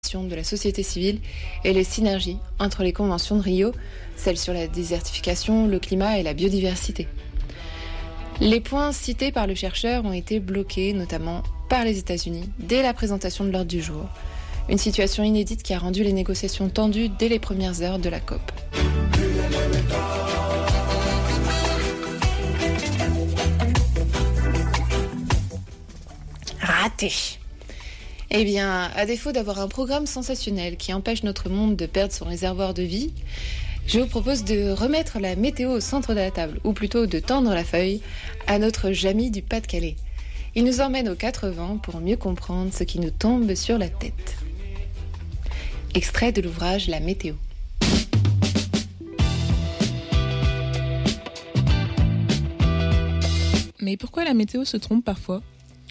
de la société civile et les synergies entre les conventions de Rio, celles sur la désertification, le climat et la biodiversité. Les points cités par le chercheur ont été bloqués, notamment par les États-Unis, dès la présentation de l'ordre du jour. Une situation inédite qui a rendu les négociations tendues dès les premières heures de la COP. Raté. Eh bien, à défaut d'avoir un programme sensationnel qui empêche notre monde de perdre son réservoir de vie, je vous propose de remettre la météo au centre de la table, ou plutôt de tendre la feuille à notre Jamy du Pas-de-Calais. Il nous emmène aux 4 vents pour mieux comprendre ce qui nous tombe sur la tête. Extrait de l'ouvrage La météo. Mais pourquoi la météo se trompe parfois ?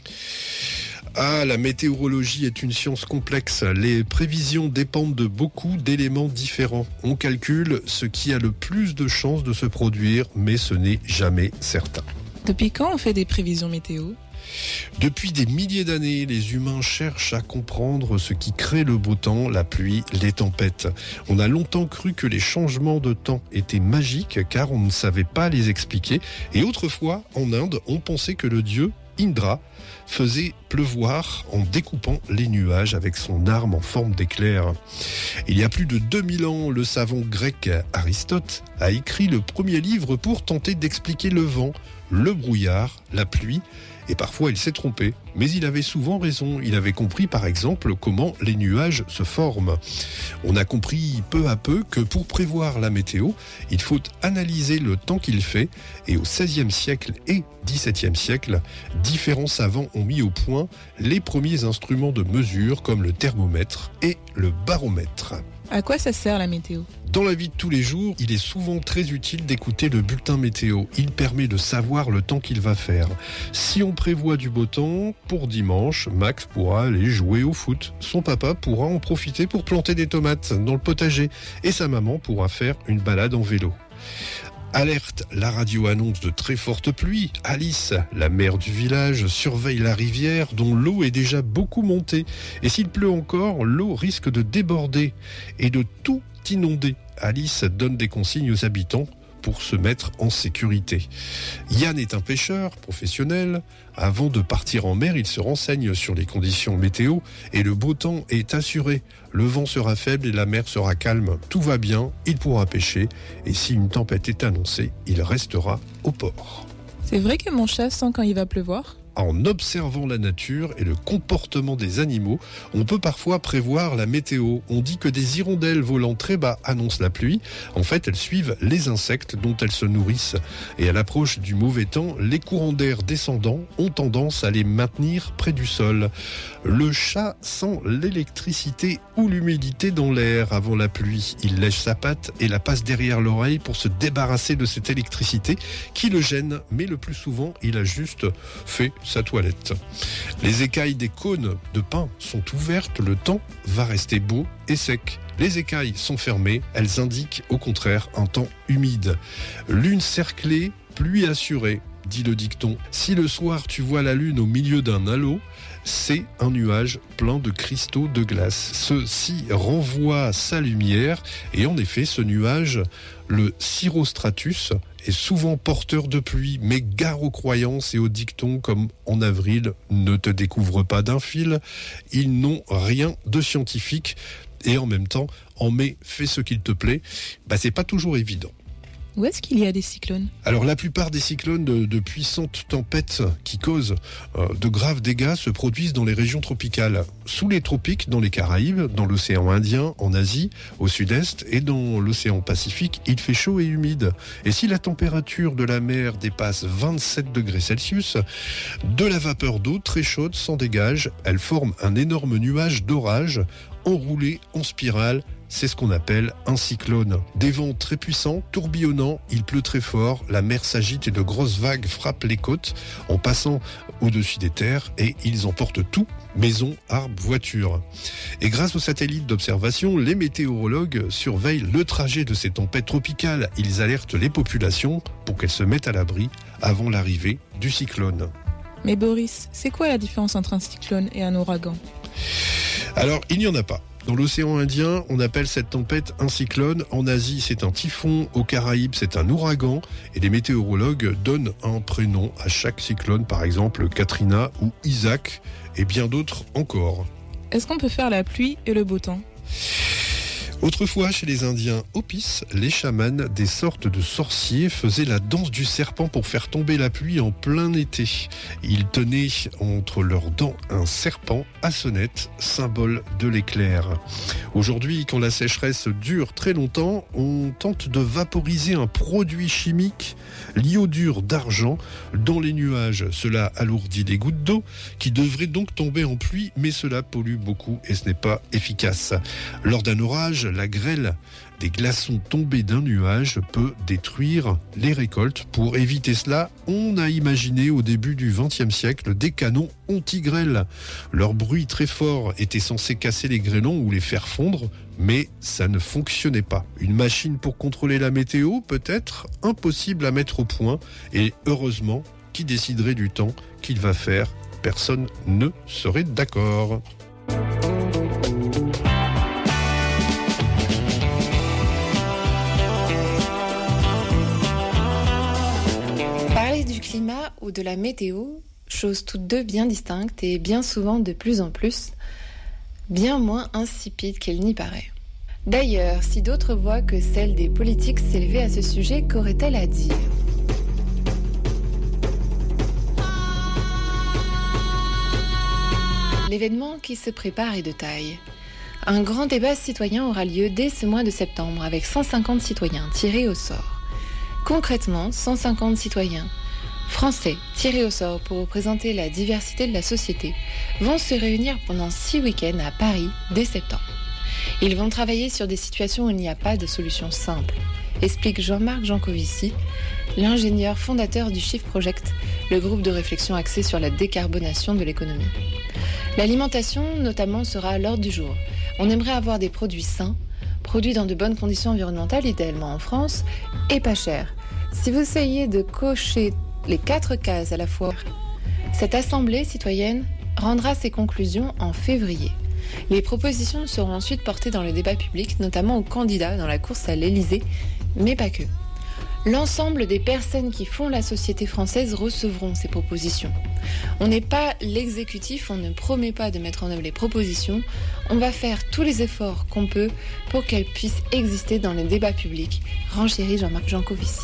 La météorologie est une science complexe. Les prévisions dépendent de beaucoup d'éléments différents. On calcule ce qui a le plus de chances de se produire, mais ce n'est jamais certain. Depuis quand on fait des prévisions météo ? Depuis des milliers d'années, les humains cherchent à comprendre ce qui crée le beau temps, la pluie, les tempêtes. On a longtemps cru que les changements de temps étaient magiques car on ne savait pas les expliquer. Et autrefois, en Inde, on pensait que le dieu Indra faisait pleuvoir en découpant les nuages avec son arme en forme d'éclair. Il y a plus de 2000 ans, le savant grec Aristote a écrit le premier livre pour tenter d'expliquer le vent, le brouillard, la pluie. Et parfois il s'est trompé, mais il avait souvent raison. Il avait compris par exemple comment les nuages se forment. On a compris peu à peu que pour prévoir la météo, il faut analyser le temps qu'il fait. Et au XVIe siècle et XVIIe siècle, différents savants ont mis au point les premiers instruments de mesure comme le thermomètre et le baromètre. À quoi ça sert la météo ? Dans la vie de tous les jours, il est souvent très utile d'écouter le bulletin météo. Il permet de savoir le temps qu'il va faire. Si on prévoit du beau temps, pour dimanche, Max pourra aller jouer au foot. Son papa pourra en profiter pour planter des tomates dans le potager. Et sa maman pourra faire une balade en vélo. Alerte, la radio annonce de très fortes pluies. Alice, la mère du village, surveille la rivière dont l'eau est déjà beaucoup montée. Et s'il pleut encore, l'eau risque de déborder et de tout inonder. Alice donne des consignes aux habitants pour se mettre en sécurité. Yann est un pêcheur professionnel. Avant de partir en mer, il se renseigne sur les conditions météo et le beau temps est assuré. Le vent sera faible et la mer sera calme. Tout va bien, il pourra pêcher et si une tempête est annoncée, il restera au port. C'est vrai que mon chat sent quand il va pleuvoir ? En observant la nature et le comportement des animaux, on peut parfois prévoir la météo. On dit que des hirondelles volant très bas annoncent la pluie. En fait, elles suivent les insectes dont elles se nourrissent. Et à l'approche du mauvais temps, les courants d'air descendants ont tendance à les maintenir près du sol. Le chat sent l'électricité ou l'humidité dans l'air avant la pluie. Il lèche sa patte et la passe derrière l'oreille pour se débarrasser de cette électricité qui le gêne. Mais le plus souvent, il a juste fait sa toilette. Les écailles des cônes de pin sont ouvertes, le temps va rester beau et sec. Les écailles sont fermées, elles indiquent au contraire un temps humide. Lune cerclée, pluie assurée, dit le dicton. Si le soir tu vois la lune au milieu d'un halo, c'est un nuage plein de cristaux de glace. Ceci renvoie sa lumière et en effet ce nuage, le cirrostratus, est souvent porteur de pluie, mais gare aux croyances et aux dictons comme en avril, ne te découvre pas d'un fil. Ils n'ont rien de scientifique et en même temps, en mai, fais ce qu'il te plaît. C'est pas toujours évident. Où est-ce qu'il y a des cyclones ? Alors la plupart des cyclones de puissantes tempêtes qui causent de graves dégâts se produisent dans les régions tropicales. Sous les tropiques, dans les Caraïbes, dans l'océan Indien, en Asie, au sud-est et dans l'océan Pacifique, il fait chaud et humide. Et si la température de la mer dépasse 27 degrés Celsius, de la vapeur d'eau très chaude s'en dégage. Elle forme un énorme nuage d'orage enroulé en spirale. C'est ce qu'on appelle un cyclone. Des vents très puissants, tourbillonnants, il pleut très fort, la mer s'agite et de grosses vagues frappent les côtes en passant au-dessus des terres et ils emportent tout, maisons, arbres, voitures. Et grâce aux satellites d'observation, les météorologues surveillent le trajet de ces tempêtes tropicales. Ils alertent les populations pour qu'elles se mettent à l'abri avant l'arrivée du cyclone. Mais Boris, c'est quoi la différence entre un cyclone et un ouragan ? Alors, il n'y en a pas. Dans l'océan Indien, on appelle cette tempête un cyclone. En Asie, c'est un typhon. Aux Caraïbes, c'est un ouragan. Et les météorologues donnent un prénom à chaque cyclone, par exemple Katrina ou Isaac, et bien d'autres encore. Est-ce qu'on peut faire la pluie et le beau temps ? Autrefois, chez les Indiens Hopis, les chamans, des sortes de sorciers, faisaient la danse du serpent pour faire tomber la pluie en plein été. Ils tenaient entre leurs dents un serpent à sonnette, symbole de l'éclair. Aujourd'hui, quand la sécheresse dure très longtemps, on tente de vaporiser un produit chimique, l'iodure d'argent, dans les nuages. Cela alourdit les gouttes d'eau qui devraient donc tomber en pluie, mais cela pollue beaucoup et ce n'est pas efficace. Lors d'un orage, la grêle des glaçons tombés d'un nuage peut détruire les récoltes. Pour éviter cela, on a imaginé au début du XXe siècle des canons anti-grêle. Leur bruit très fort était censé casser les grêlons ou les faire fondre, mais ça ne fonctionnait pas. Une machine pour contrôler la météo, peut-être impossible à mettre au point, et heureusement, qui déciderait du temps qu'il va faire ? Personne ne serait d'accord. Parler du climat ou de la météo, choses toutes deux bien distinctes et bien souvent de plus en plus, bien moins insipides qu'il n'y paraît. D'ailleurs, si d'autres voix que celles des politiques s'élevaient à ce sujet, qu'auraient-elles à dire ? L'événement qui se prépare est de taille. Un grand débat citoyen aura lieu dès ce mois de septembre avec 150 citoyens tirés au sort. Concrètement, 150 citoyens français tirés au sort pour représenter la diversité de la société vont se réunir pendant 6 week-ends à Paris dès septembre. Ils vont travailler sur des situations où il n'y a pas de solution simple, explique Jean-Marc Jancovici, l'ingénieur fondateur du Shift Project, le groupe de réflexion axé sur la décarbonation de l'économie. L'alimentation, notamment, sera à l'ordre du jour. On aimerait avoir des produits sains, produits dans de bonnes conditions environnementales, idéalement en France, et pas chers. Si vous essayez de cocher les 4 cases à la fois, cette assemblée citoyenne rendra ses conclusions en février. Les propositions seront ensuite portées dans le débat public, notamment aux candidats dans la course à l'Élysée, mais pas que. L'ensemble des personnes qui font la société française recevront ces propositions. On n'est pas l'exécutif, on ne promet pas de mettre en œuvre les propositions, on va faire tous les efforts qu'on peut pour qu'elles puissent exister dans les débats publics, renchérit Jean-Marc Jancovici.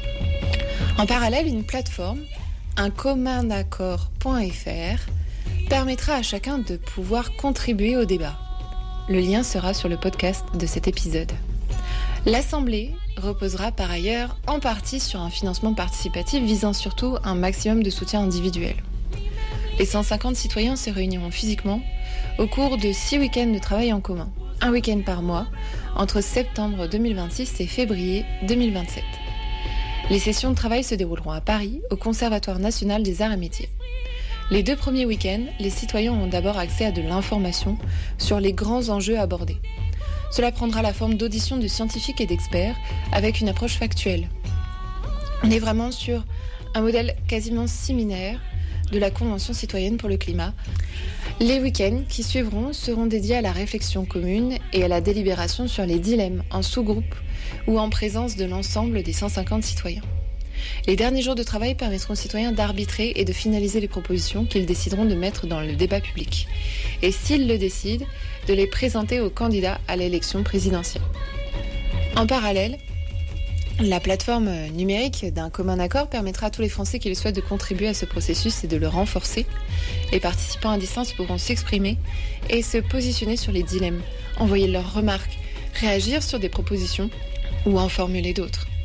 En parallèle, une plateforme, un communaccord.fr, permettra à chacun de pouvoir contribuer au débat. Le lien sera sur le podcast de cet épisode. L'Assemblée reposera par ailleurs en partie sur un financement participatif visant surtout un maximum de soutien individuel. Les 150 citoyens se réuniront physiquement au cours de 6 week-ends de travail en commun, un week-end par mois, entre septembre 2026 et février 2027. Les sessions de travail se dérouleront à Paris, au Conservatoire national des arts et métiers. Les 2 premiers week-ends, les citoyens auront d'abord accès à de l'information sur les grands enjeux abordés. Cela prendra la forme d'auditions de scientifiques et d'experts avec une approche factuelle. On est vraiment sur un modèle quasiment similaire de la Convention citoyenne pour le climat. Les week-ends qui suivront seront dédiés à la réflexion commune et à la délibération sur les dilemmes en sous-groupe ou en présence de l'ensemble des 150 citoyens. Les derniers jours de travail permettront aux citoyens d'arbitrer et de finaliser les propositions qu'ils décideront de mettre dans le débat public. Et s'ils le décident, de les présenter aux candidats à l'élection présidentielle. En parallèle, la plateforme numérique d'un commun accord permettra à tous les Français qui le souhaitent de contribuer à ce processus et de le renforcer. Les participants à distance pourront s'exprimer et se positionner sur les dilemmes, envoyer leurs remarques, réagir sur des propositions ou en formuler d'autres.